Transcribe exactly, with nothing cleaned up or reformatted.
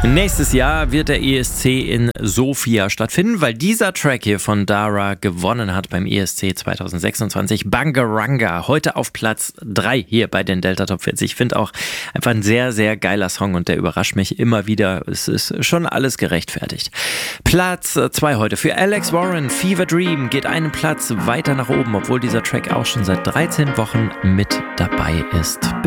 Nächstes Jahr wird der E S C in Sofia stattfinden, weil dieser Track hier von Dara gewonnen hat beim E S C zwanzig sechsundzwanzig. Bangaranga, heute auf Platz drei hier bei den Delta Top vierzig. Ich finde auch einfach ein sehr, sehr geiler Song und der überrascht mich immer wieder. Es ist schon alles gerechtfertigt. Platz zwei heute für Alex Warren. Fever Dream geht einen Platz weiter nach oben, obwohl dieser Track auch schon seit dreizehn Wochen mit dabei ist.